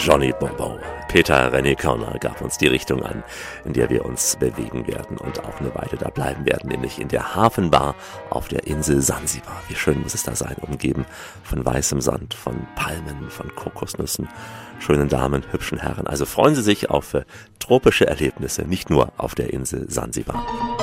Johnny Bobo. Peter René Körner gab uns die Richtung an, in der wir uns bewegen werden und auch eine Weile da bleiben werden, nämlich in der Hafenbar auf der Insel Sansibar. Wie schön muss es da sein, umgeben von weißem Sand, von Palmen, von Kokosnüssen, schönen Damen, hübschen Herren. Also freuen Sie sich auf tropische Erlebnisse, nicht nur auf der Insel Sansibar.